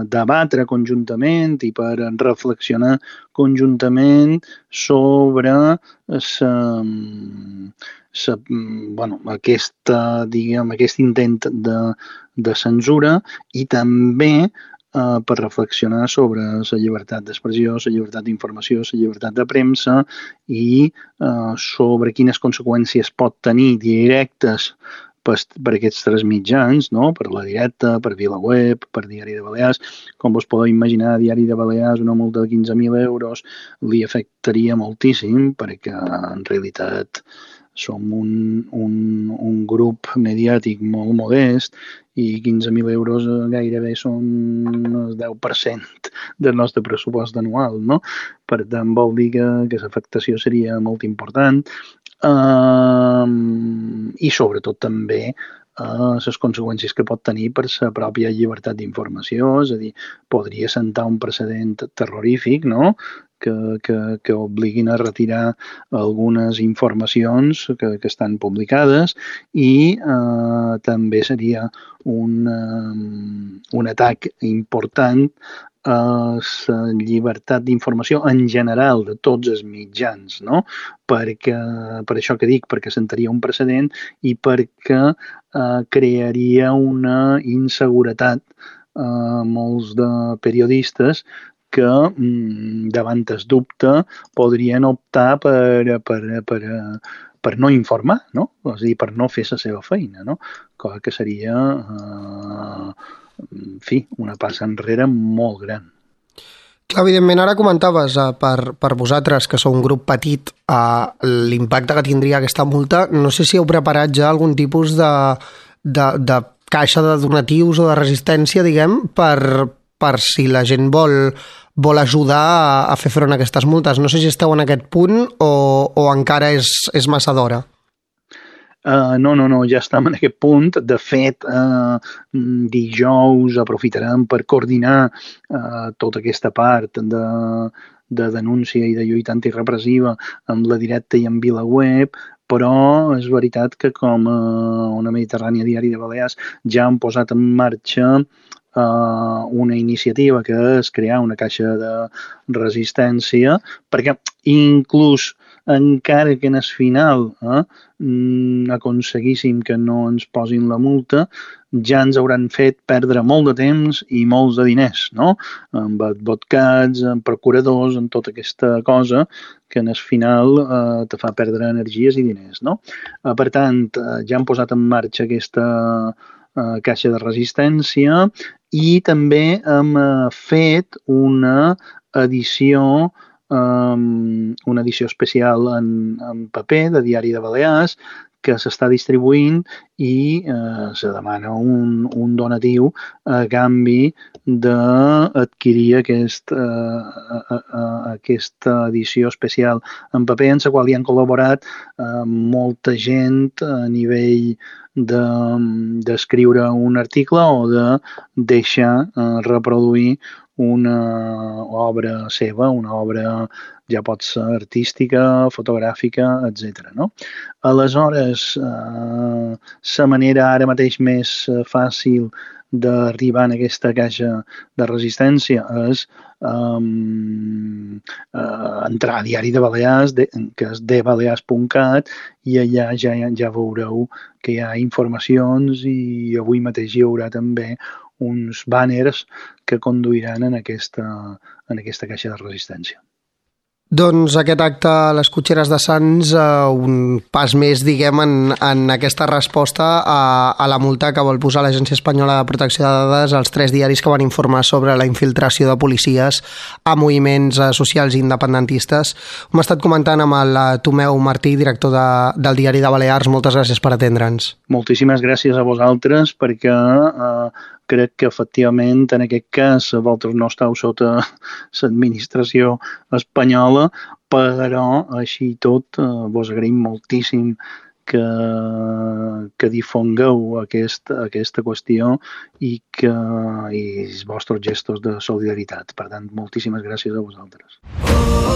debatre conjuntament i per reflexionar conjuntament sobre aquest intent de censura i també per reflexionar sobre la llibertat d'expressió, la llibertat d'informació, la llibertat de premsa i sobre quines conseqüències pot tenir directes per aquests tres mitjans, no? Per La Directa, per VilaWeb, per Diari de Balears. Com vos podeu imaginar, Diari de Balears, una multa de 15.000 euros li afectaria moltíssim perquè en realitat som un grup mediàtic molt modest i 15.000 euros gairebé són el 10% del nostre pressupost anual, no? Per tant, vol dir que l'afectació seria molt important i sobretot també les conseqüències que pot tenir per la pròpia llibertat d'informació, és a dir, podria sentar un precedent terrorífic, no?, que obliguin a retirar algunes informacions que estan publicades i també seria un atac important a la llibertat d'informació en general de tots els mitjans, no? Per això que dic, perquè sentaria un precedent i perquè crearia una inseguretat a molts de periodistes que davant el dubte podrien optar per no informar, no? És a dir, per no fer la seva feina, no? Cosa que seria, en fi, una passa enrere molt gran. Clar, evidentment, ara comentaves per vosaltres, que sou un grup petit, l'impacte que tindria aquesta multa. No sé si heu preparat ja algun tipus de caixa de donatius o de resistència, diguem, per si la gent vol ajudar a fer front a aquestes multes. No sé si esteu en aquest punt o encara és massa d'hora. No, ja estem en aquest punt. De fet, dijous aprofitarem per coordinar tota aquesta part de denúncia i de lluita antirepressiva amb La Directa i amb VilaWeb, però és veritat que com a Ona Mediterrània Diari de Balears ja han posat en marxa una iniciativa que és crear una caixa de resistència, perquè inclús encara que en el final aconseguíssim que no ens posin la multa, ja ens hauran fet perdre molt de temps i molts de diners, no? Amb advocats, amb procuradors, amb tota aquesta cosa que en el final te fa perdre energies i diners, no? Per tant, ja han posat en marxa aquesta caixa de resistència i també hem fet una edició especial en paper de Diari de Balears que s'està distribuint i se demana un donatiu a canvi d'adquirir aquesta edició especial en paper, en la qual hi han col·laborat molta gent a nivell d'escriure un article o de deixar reproduir una obra seva, una obra ja pot ser artística, fotogràfica, etc. No? Aleshores, la manera ara mateix més fàcil d'arribar a aquesta caixa de resistència és entrar a Diari de Balears, que és debalears.cat, i allà ja veureu que hi ha informacions i avui mateix hi haurà també uns bàners que conduiran en aquesta caixa de resistència. Doncs aquest acte a les Cotxeres de Sants, un pas més, diguem, en aquesta resposta a la multa que vol posar l'Agència Espanyola de Protecció de Dades als 3 diaris que van informar sobre la infiltració de policies a moviments socials i independentistes. Hem estat comentant amb el Tomeu Martí, director del Diari de Balears. Moltes gràcies per atendre'ns. Moltíssimes gràcies a vosaltres perquè crec que efectivament en aquest cas vosaltres no esteu sota l'administració espanyola, però així tot vos agraïm moltíssim que difongueu aquesta qüestió i els vostres gestos de solidaritat. Per tant, moltíssimes gràcies a vosaltres.